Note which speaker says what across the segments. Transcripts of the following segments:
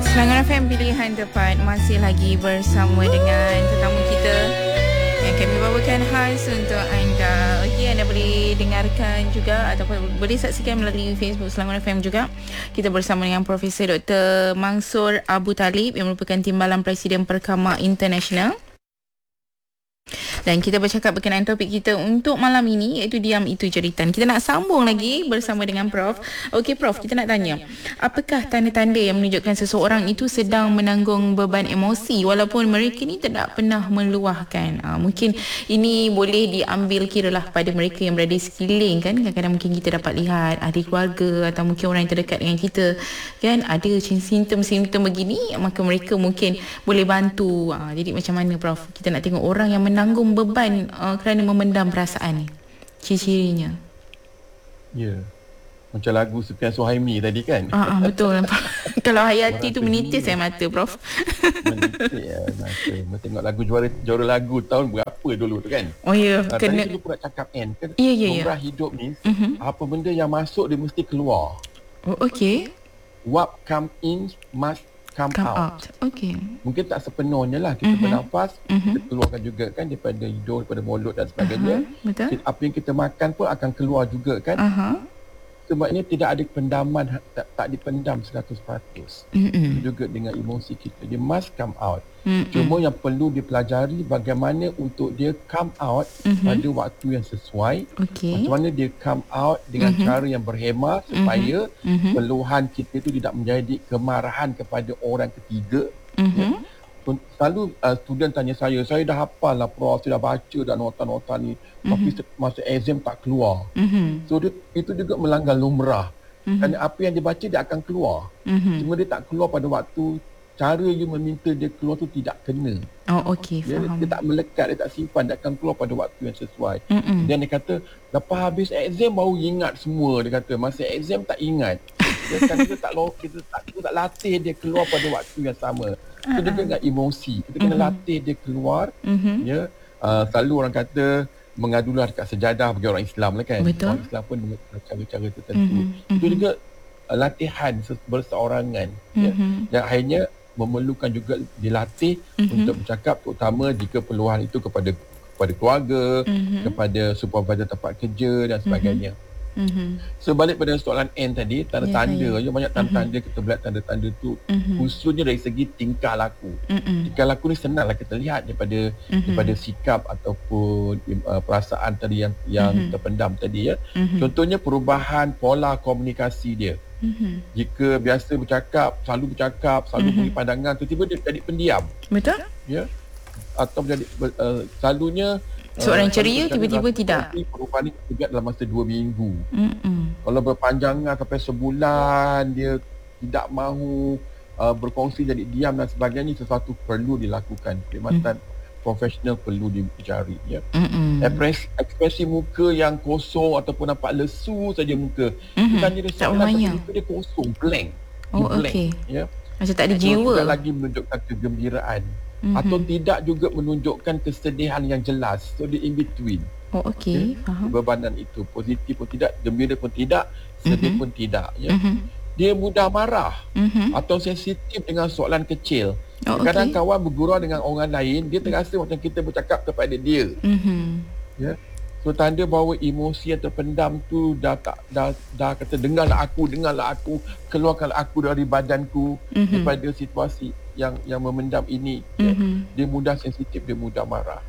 Speaker 1: Selangor FM pilihan tepat masih lagi bersama dengan tetamu kita yang kami bawakan khas untuk anda. Okey, anda boleh dengarkan juga ataupun boleh saksikan melalui Facebook Selangor FM juga. Kita bersama dengan Profesor Dr. Mansur Abu Talib yang merupakan Timbalan Presiden Perkama International. Dan kita bercakap berkenaan topik kita untuk malam ini, iaitu diam itu jeritan. Kita nak sambung lagi bersama dengan Prof. Okey Prof, kita nak tanya, apakah tanda-tanda yang menunjukkan seseorang itu sedang menanggung beban emosi walaupun mereka ni tidak pernah meluahkan? Mungkin ini boleh diambil kiralah pada mereka yang berada di sekeliling kan. Kadang-kadang mungkin kita dapat lihat ahli keluarga atau mungkin orang yang terdekat dengan kita kan, ada simptom-simptom begini, maka mereka mungkin boleh bantu. Jadi macam mana Prof? Kita nak tengok orang yang menanggung beban kerana memendam perasaan ni, ciri-cirinya.
Speaker 2: Ya, macam lagu Sufian Suhaimi tadi kan.
Speaker 1: Betul. Kalau Hayati tu menitis saya mata Prof.
Speaker 2: Menitis ya, mata. Tengok lagu juara lagu tahun berapa dulu tu kan.
Speaker 1: Oh ya,
Speaker 2: kena. Tadi dulu pun nak cakap kan,
Speaker 1: ya.
Speaker 2: Hidup ni apa benda yang masuk dia mesti keluar.
Speaker 1: Oh okey.
Speaker 2: What come in must come out.
Speaker 1: Okey.
Speaker 2: Mungkin tak sepenuhnya lah kita bernafas, kita keluarkan juga kan daripada hidung, daripada mulut dan sebagainya.
Speaker 1: Betul.
Speaker 2: Apa yang kita makan pun akan keluar juga kan. Sebabnya tidak ada pendaman, tak dipendam 100%. Juga dengan emosi kita, dia must come out. Cuma yang perlu dipelajari bagaimana untuk dia come out pada waktu yang sesuai. Macam mana dia come out dengan cara yang berhemah supaya keluhan kita itu tidak menjadi kemarahan kepada orang ketiga. Selalu student tanya saya dah hafal lah Prof, saya dah baca dah nota-nota ni, tapi masa exam tak keluar. So itu juga melanggar lumrah. Kerana apa yang dia baca dia akan keluar. Cuma dia tak keluar pada waktu cara you meminta dia keluar tu tidak kena.
Speaker 1: Oh okey, faham.
Speaker 2: Dia tak melekat, dia tak simpan, dia akan keluar pada waktu yang sesuai. Dan dia kata lepas habis exam baru ingat semua. Dia kata masa exam tak ingat. Kita tak latih dia keluar pada waktu yang sama. Itu juga dengan emosi. Kita kena latih dia keluar. Ya. Selalu orang kata mengadulah dekat sejadah bagi orang Islam lah kan.
Speaker 1: Betul.
Speaker 2: Orang Islam pun dengan cara-cara tertentu. Itu juga latihan berseorangan. Ya. Dan akhirnya memerlukan juga dilatih untuk bercakap, terutama jika peluhan itu kepada keluarga, kepada supervisor tempat kerja dan sebagainya. So balik pada soalan N tadi, tanda-tanda, banyak tanda-tanda kita melihat tanda-tanda tu khususnya dari segi tingkah laku. Tingkah laku ni senanglah kita lihat daripada sikap ataupun perasaan tadi yang terpendam tadi ya. Contohnya perubahan pola komunikasi dia. Jika biasa selalu bercakap, selalu beri pandangan, tiba-tiba dia jadi pendiam.
Speaker 1: Betul?
Speaker 2: Ya. Atau jadi selalunya
Speaker 1: seorang ceria tiba-tiba tidak.
Speaker 2: Perubahan ni terjadi dalam masa 2 minggu. Kalau berpanjangan sampai sebulan, dia tidak mahu berkongsi, jadi diam dan sebagainya, sesuatu perlu dilakukan. Perkhidmatan profesional perlu dicari ya. Ekspresi muka yang kosong ataupun nampak lesu saja muka. Bukannya dia soalan, tapi dia kosong, blank.
Speaker 1: Okey.
Speaker 2: Ya.
Speaker 1: Macam tak ada jiwa.
Speaker 2: Tidak lagi menunjukkan kegembiraan. Atau tidak juga menunjukkan kesedihan yang jelas. So dia in between.
Speaker 1: Oh okey, faham.
Speaker 2: Kebebanan itu positif pun tidak, gembira pun tidak, sedih pun tidak ya. Dia mudah marah atau sensitif dengan soalan kecil. Kadang kawan bergurau dengan orang lain, dia terasa macam kita bercakap kepada dia. Ya. So tanda bahawa emosi yang terpendam tu dah kata dengarlah aku, keluarkan aku dari badanku daripada situasi yang memendam ini. Dia mudah sensitif, dia mudah marah.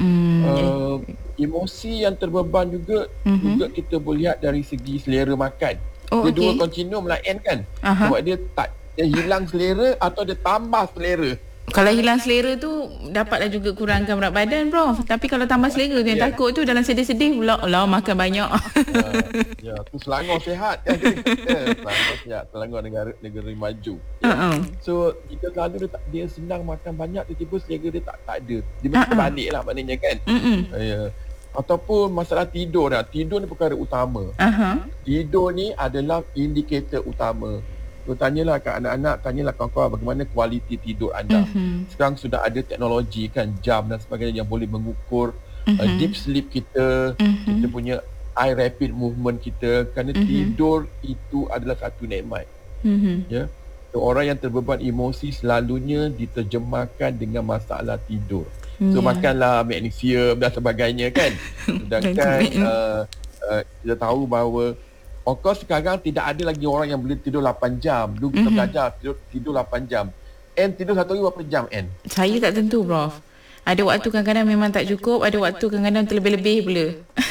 Speaker 2: Emosi yang terbeban juga kita boleh lihat dari segi selera makan. Dia dua kontinuum lah N kan. Sebab dia hilang selera atau dia tambah selera.
Speaker 1: Kalau hilang selera tu dapatlah juga kurangkan berat badan Prof. Tapi kalau tambah selera tu yang takut tu dalam sedih-sedih pula makan banyak.
Speaker 2: Ya, tu Selangor sihat kan. Selangor sihat, Selangor negara maju. So jika selalu dia senang makan banyak, tiba-tiba selera dia tak ada. Dia mesti balik lah maknanya kan. Ya. Ataupun masalah tidur dah. Tidur ni perkara utama. Tidur ni adalah indikator utama. So tanyalah kat anak-anak, tanyalah kawan-kawan bagaimana kualiti tidur anda. Sekarang sudah ada teknologi kan, jam dan sebagainya yang boleh mengukur deep sleep kita, kita punya eye rapid movement kita. Kerana tidur itu adalah satu nikmat. Ya. orang yang terbeban emosi selalunya diterjemahkan dengan masalah tidur. So makanlah magnesium dan sebagainya kan. Sedangkan kita tahu bahawa of course sekarang tidak ada lagi orang yang boleh tidur 8 jam. Dulu kita belajar tidur 8 jam. Tidur satu hari berapa jam
Speaker 1: Saya tak tentu, Prof. Ada waktu kadang-kadang memang tak cukup, ada waktu kadang-kadang terlebih-lebih pula.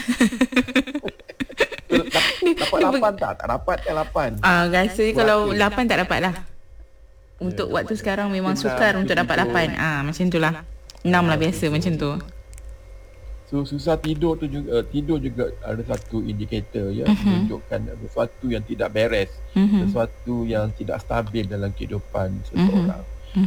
Speaker 2: Dapat 8 tak? Tak dapat kan 8?
Speaker 1: Rasanya kalau 8 tak dapat lah. Untuk waktu sekarang memang sukar untuk dapat 8. Macam tu lah. 6 lah biasa macam tu.
Speaker 2: So susah tidur tu juga, tidur juga ada satu indikator ya, menunjukkan sesuatu yang tidak beres, sesuatu yang tidak stabil dalam kehidupan seseorang.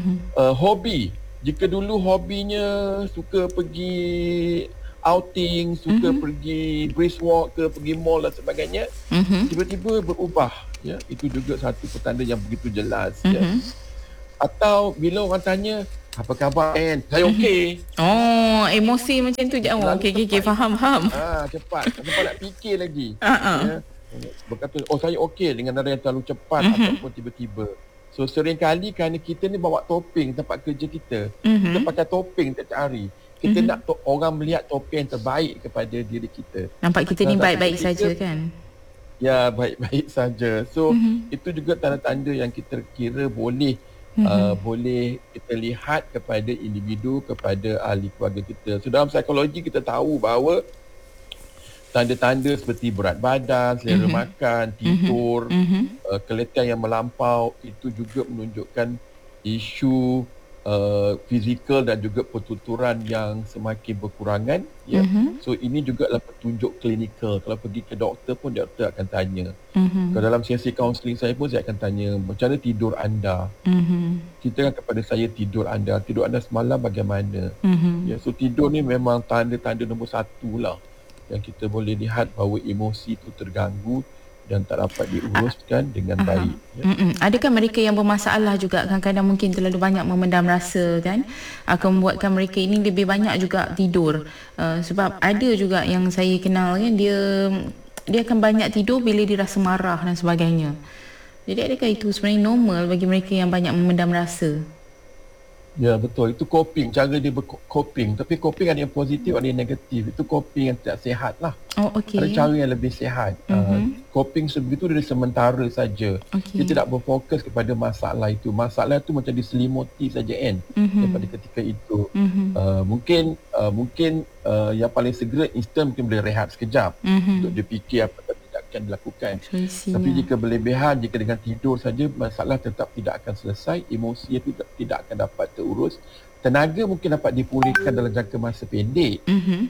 Speaker 2: Hobi, jika dulu hobinya suka pergi outing, suka pergi brisk walk ke, pergi mall dan sebagainya, tiba-tiba berubah ya, itu juga satu petanda yang begitu jelas ya. Atau bila orang tanya apa khabar saya okey.
Speaker 1: Emosi macam tu je. Okey, faham.
Speaker 2: Cepat nak fikir lagi. Ya. Berkata saya okey dengan nada yang terlalu cepat ataupun tiba-tiba. So sering kali kerana kita ni bawa topeng tempat kerja kita. Kita pakai topeng tiap hari. Kita nak orang melihat topeng yang terbaik kepada diri kita.
Speaker 1: Nampak kita ni baik-baik saja kan?
Speaker 2: Ya, baik-baik saja. So itu juga tanda-tanda yang kita kira boleh boleh kita lihat kepada individu, kepada ahli keluarga kita. So dalam psikologi kita tahu bahawa tanda-tanda seperti berat badan, selera makan, tidur, keletihan yang melampau, itu juga menunjukkan isu fizikal dan juga pertuturan yang semakin berkurangan ya. So ini juga adalah petunjuk klinikal. Kalau pergi ke doktor pun doktor akan tanya. Kalau dalam sesi kaunseling saya pun saya akan tanya macam mana tidur anda. Ceritakan kepada saya tidur anda semalam bagaimana. Ya, so tidur ni memang tanda-tanda nombor 1 lah yang kita boleh lihat bahawa emosi itu terganggu dan tak dapat diuruskan dengan baik. Ya.
Speaker 1: Adakah mereka yang bermasalah juga kadang-kadang mungkin terlalu banyak memendam rasa kan, akan membuatkan mereka ini lebih banyak juga tidur? Sebab ada juga yang saya kenal kan, dia akan banyak tidur bila dia rasa marah dan sebagainya. Jadi adakah itu sebenarnya normal bagi mereka yang banyak memendam rasa?
Speaker 2: Ya, betul. Itu coping, cara dia coping. Tapi coping ada yang positif, ada yang negatif. Itu coping yang tidak sihat lah. Ada cara yang lebih sihat. Coping sebegitu dari sementara saja. Dia tidak berfokus kepada masalah itu. Masalah itu macam diselimuti saja daripada ketika itu. Mungkin yang paling segera instan mungkin boleh rehat sekejap untuk dia fikir apa akan dilakukan. Tapi jika berlebihan, jika dengan tidur saja, masalah tetap tidak akan selesai, emosi itu tidak akan dapat terurus. Tenaga mungkin dapat dipulihkan dalam jangka masa pendek,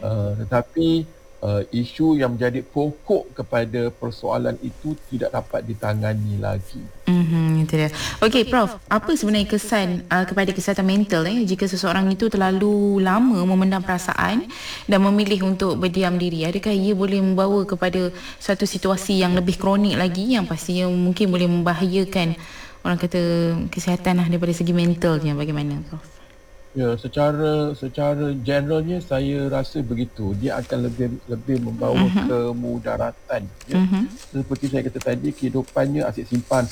Speaker 2: tetapi isu yang menjadi pokok kepada persoalan itu tidak dapat ditangani lagi.
Speaker 1: Itu dia. Okey, Prof, apa sebenarnya kesan kepada kesihatan mental jika seseorang itu terlalu lama memendam perasaan dan memilih untuk berdiam diri? Adakah ia boleh membawa kepada satu situasi yang lebih kronik lagi, yang pastinya mungkin boleh membahayakan orang kata kesihatan daripada segi mentalnya? Bagaimana, Prof?
Speaker 2: Ya, secara generalnya saya rasa begitu. Dia akan lebih membawa kemudaratan. Ya. Seperti saya kata tadi, kehidupannya asyik simpan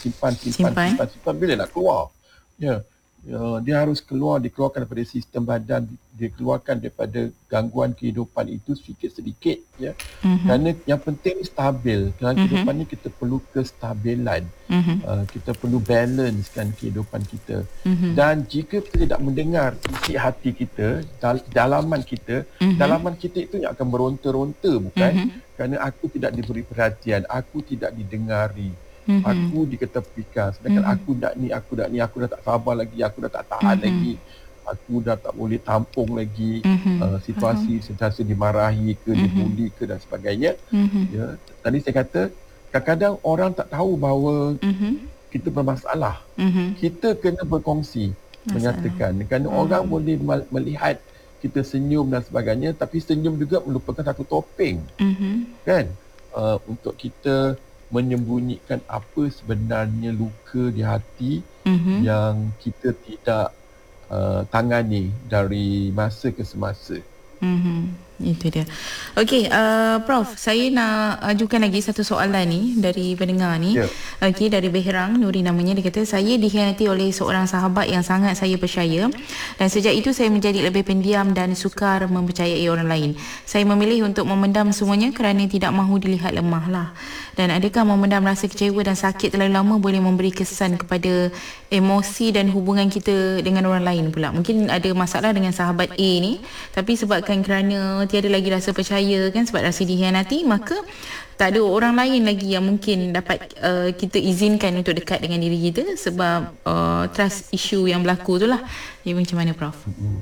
Speaker 2: bila nak keluar. Ya. Dia harus dikeluarkan daripada sistem badan, dikeluarkan daripada gangguan kehidupan itu sedikit-sedikit ya. Kerana yang penting stabil. Dalam kehidupan ni kita perlu kestabilan. Kita perlu balancekan kehidupan kita. Dan jika kita tidak mendengar isi hati kita, dalaman kita itu yang akan beronta-ronta, bukan? Kerana aku tidak diberi perhatian, aku tidak didengari. Aku diketepikan. Sedangkan aku dah tak sabar lagi, aku dah tak tahan lagi, aku dah tak boleh tampung lagi situasi sentiasa dimarahi ke, dibuli ke dan sebagainya. Ya, tadi saya kata kadang-kadang orang tak tahu bahawa kita bermasalah. Kita kena berkongsi, menyatakan. Kerana orang boleh melihat kita senyum dan sebagainya, tapi senyum juga merupakan satu topeng, kan? Untuk kita menyembunyikan apa sebenarnya luka di hati yang kita tidak tangani dari masa ke semasa.
Speaker 1: Itu dia. Okey, Prof, saya nak ajukan lagi satu soalan ni dari pendengar ni. Okey, dari Behrang Nuri namanya. Dia kata, saya dikhianati oleh seorang sahabat yang sangat saya percaya, dan sejak itu saya menjadi lebih pendiam dan sukar mempercayai orang lain. Saya memilih untuk memendam semuanya kerana tidak mahu dilihat lemah lah. Dan adakah memendam rasa kecewa dan sakit terlalu lama boleh memberi kesan kepada emosi dan hubungan kita dengan orang lain pula? Mungkin ada masalah dengan sahabat A ni, tapi sebabkan kerana tiada lagi rasa percaya kan, sebab rasa dikhianati, maka tak ada orang lain lagi yang mungkin dapat kita izinkan untuk dekat dengan diri kita sebab trust issue yang berlaku tu lah. Jadi macam mana, Prof?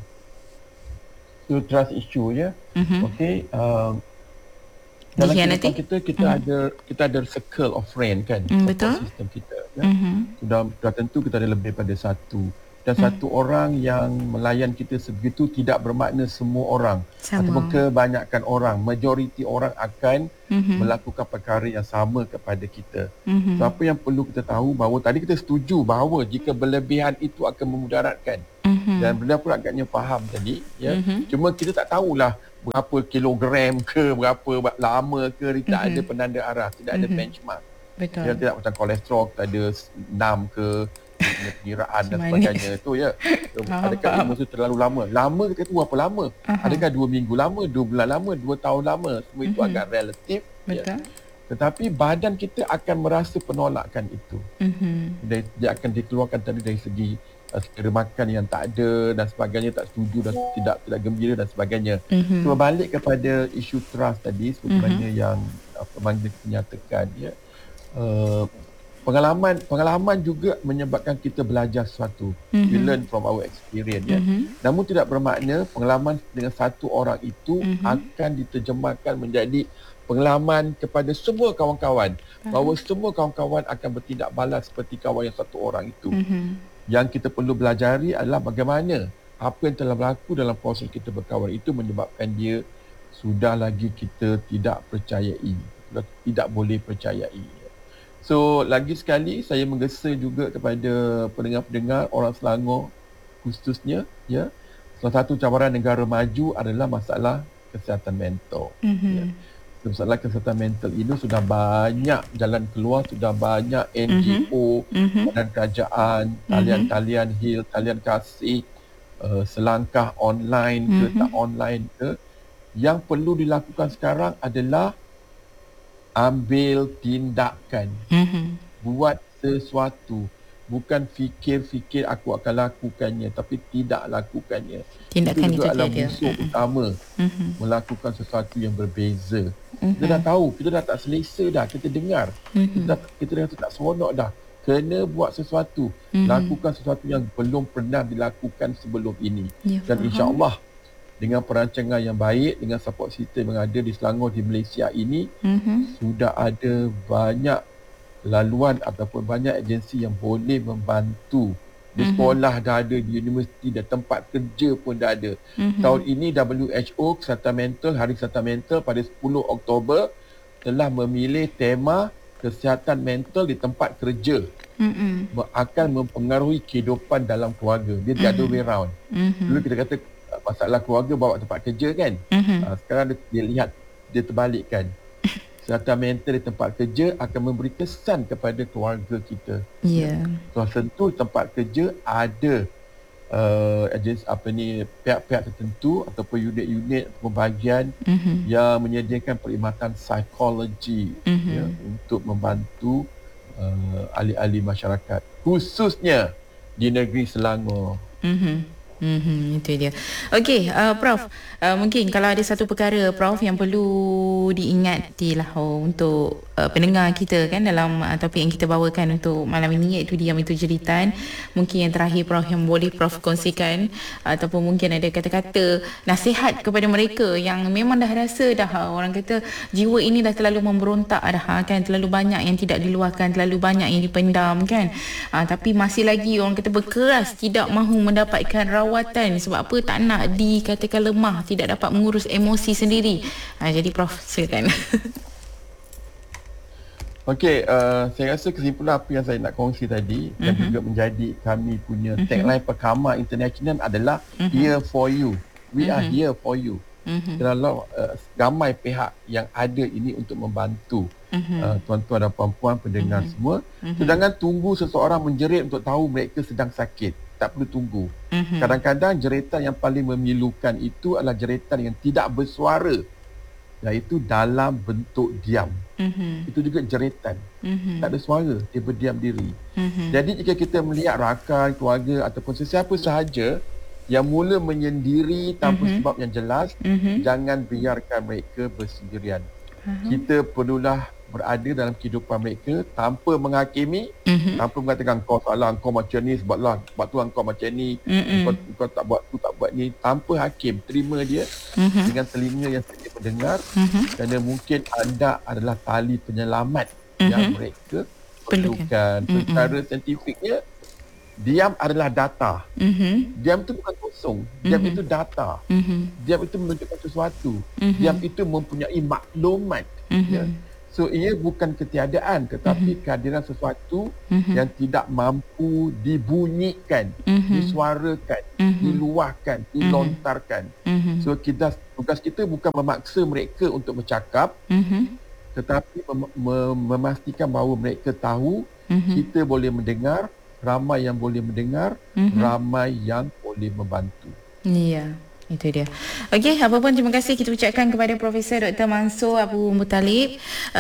Speaker 2: So trust issue ya. Okey, dalam kehidupan kita ada circle of friend kan,
Speaker 1: betul.
Speaker 2: Sistem kita ya. Sudah tentu kita ada lebih daripada satu, dan satu orang yang melayan kita sebegitu tidak bermakna semua orang ataupun kebanyakan orang, majoriti orang akan melakukan perkara yang sama kepada kita. So apa yang perlu kita tahu, bahawa tadi kita setuju bahawa jika berlebihan itu akan memudaratkan, dan benda pun agaknya faham tadi ya. Cuma kita tak tahulah berapa kilogram ke, berapa lama ke, tak ada penanda arah, tidak ada benchmark.
Speaker 1: Betul.
Speaker 2: Dia tidak macam kolesterol, kita ada 6 ke, pengiraan dan sebagainya tu ya. Adakah emosi terlalu lama? Lama kita tu berapa lama? Adakah 2 minggu lama, 2 bulan lama, 2 tahun lama? Semua itu agak relatif.
Speaker 1: Betul.
Speaker 2: Ya. Tetapi badan kita akan merasa penolakan itu. Dia akan dikeluarkan tadi dari segi sekira makan yang tak ada dan sebagainya, tak setuju dan tidak gembira dan sebagainya. So balik kepada isu trust tadi sebenarnya yang Abang nyatakan ya. Pengalaman juga menyebabkan kita belajar sesuatu. We learn from our experience ya. Namun tidak bermakna pengalaman dengan satu orang itu akan diterjemahkan menjadi pengalaman kepada semua kawan-kawan. Bahawa semua kawan-kawan akan bertindak balas seperti kawan yang satu orang itu. Yang kita perlu belajari adalah bagaimana apa yang telah berlaku dalam proses kita berkawan itu menyebabkan dia sudah lagi kita tidak percayai, tidak boleh percayai. So lagi sekali saya menggesa juga kepada pendengar-pendengar orang Selangor khususnya ya. Salah satu cabaran negara maju adalah masalah kesihatan mental. Ya. Masalah kesihatan mental ini sudah banyak jalan keluar, sudah banyak NGO dan kerajaan, talian-talian HIL, talian kasih, selangkah online ke tak online ke. Yang perlu dilakukan sekarang adalah ambil tindakan. Buat sesuatu. Bukan fikir-fikir aku akan lakukannya, tapi tidak lakukannya.
Speaker 1: Tindakan itu
Speaker 2: adalah musuh utama melakukan sesuatu yang berbeza. Kita dah tahu, kita dah tak selesa dah, kita dengar. Kita dah tak seronok dah. Kena buat sesuatu. Lakukan sesuatu yang belum pernah dilakukan sebelum ini. Dan insya-Allah dengan perancangan yang baik, dengan support system yang ada di Selangor, di Malaysia ini, sudah ada banyak laluan ataupun banyak agensi yang boleh membantu. Di sekolah dah ada, di universiti dah, tempat kerja pun dah ada. Tahun ini WHO Kesihatan Mental, Hari Kesihatan Mental pada 10 Oktober telah memilih tema kesihatan mental di tempat kerja. Akan mempengaruhi kehidupan dalam keluarga. Dia the other way round. Dulu kita kata masalah keluarga bawa tempat kerja kan. Sekarang dia lihat, dia terbalikkan. Kesihatan mental di tempat kerja akan memberi kesan kepada keluarga kita. So tentu tempat kerja ada agensi pihak-pihak tertentu ataupun unit-unit pembahagian yang menyediakan perkhidmatan psikologi ya, untuk membantu ahli-ahli masyarakat khususnya di negeri Selangor.
Speaker 1: Itu dia. Okey, Prof, mungkin kalau ada satu perkara, Prof, yang perlu diingati lah untuk pendengar kita kan dalam topik yang kita bawakan untuk malam ini, iaitu diam itu jeritan. Mungkin yang terakhir, Prof, yang boleh Prof kongsikan, ataupun mungkin ada kata-kata nasihat kepada mereka yang memang dah rasa dah, orang kata jiwa ini dah terlalu memberontak dah kan, terlalu banyak yang tidak diluahkan, terlalu banyak yang dipendam kan, tapi masih lagi orang kata berkeras tidak mahu mendapatkan rawatan. Sebab apa? Tak nak dikatakan lemah, tidak dapat mengurus emosi sendiri. Jadi Prof, silakan.
Speaker 2: Okey, saya rasa kesimpulan apa yang saya nak kongsi tadi dan juga menjadi kami punya tagline Perkama International adalah here for you. We are here for you. Kerana ramai pihak yang ada ini untuk membantu tuan-tuan dan puan-puan pendengar semua. So, jangan tunggu seseorang menjerit untuk tahu mereka sedang sakit. Tak perlu tunggu. Kadang-kadang jeritan yang paling memilukan itu adalah jeritan yang tidak bersuara, iaitu dalam bentuk diam. Itu juga jeritan. Tak ada suara, dia berdiam diri. Jadi jika kita melihat rakan, keluarga ataupun sesiapa sahaja yang mula menyendiri tanpa sebab yang jelas, jangan biarkan mereka bersendirian. Kita perlulah berada dalam kehidupan mereka tanpa menghakimi, tanpa mengatakan kau salah, kau macam ni sebab tu kau macam ni, kau tak buat tu, tak buat ni. Tanpa hakim, terima dia dengan telinga yang sedia mendengar, kerana mungkin anda adalah tali penyelamat yang mereka perlukan. Secara saintifiknya, diam adalah data. Diam itu bukan kosong. Diam itu data. Diam itu menunjukkan sesuatu. Diam itu mempunyai maklumat. Ya. So, ia bukan ketiadaan, tetapi kehadiran sesuatu yang tidak mampu dibunyikan, disuarakan, diluahkan, dilontarkan. So, tugas kita bukan memaksa mereka untuk bercakap, tetapi memastikan bahawa mereka tahu kita boleh mendengar, ramai yang boleh mendengar, ramai yang boleh membantu.
Speaker 1: Ya. Itu dia. Okey, apa pun terima kasih kita ucapkan kepada Profesor Dr. Mansur Abu Muttalib,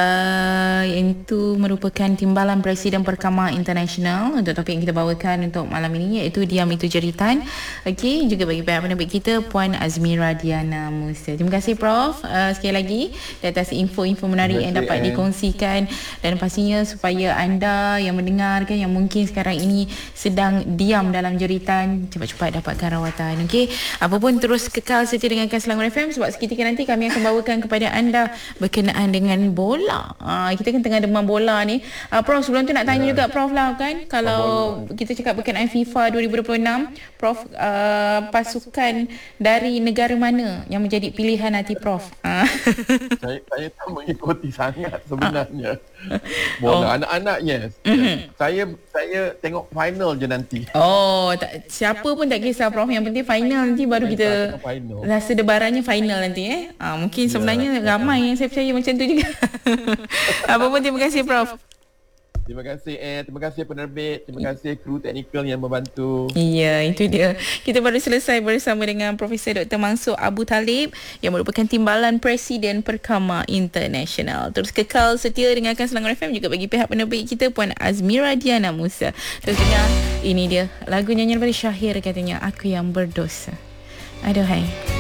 Speaker 1: yang itu merupakan Timbalan Presiden Perkama International untuk topik yang kita bawakan untuk malam ini, iaitu Diam Itu Jeritan. Okey, juga bagi pihak penerbit kita Puan Azmira Diana Musa. Terima kasih Prof sekali lagi di atas info-info menarik yang dapat dikongsikan, dan pastinya supaya anda yang mendengarkan yang mungkin sekarang ini sedang diam dalam jeritan, cepat-cepat dapatkan rawatan. Okey, apa pun terus kekal setia dengarkan Selangor FM, sebab seketika nanti kami akan bawakan kepada anda berkenaan dengan bola. Kita kan tengah demam bola ni. Prof, sebelum tu nak tanya juga Prof lah kan, kalau kita cakap berkenaan FIFA 2026, Prof, pasukan dari negara mana yang menjadi pilihan hati Prof?
Speaker 2: Saya tak mengikuti sangat sebenarnya bola anak-anaknya. Saya tengok final je nanti.
Speaker 1: Siapa pun tak kisah Prof, yang penting final nanti baru kita rasa debarannya final nanti. Mungkin sebenarnya ramai yang saya percaya macam tu juga. Apa pun terima kasih Prof.
Speaker 2: Terima kasih terima kasih penerbit, terima kasih kru teknikal yang membantu.
Speaker 1: Ya, itu dia. Kita baru selesai bersama dengan Profesor Dr. Mansur Abu Talib yang merupakan Timbalan Presiden Perkama International. Terus kekal setia dengarkan Selangor FM, juga bagi pihak penerbit kita Puan Azmira Diana Musa. Terus dengar, ini dia lagu nyanyian daripada Syahir, katanya Aku Yang Berdosa. Aduhai.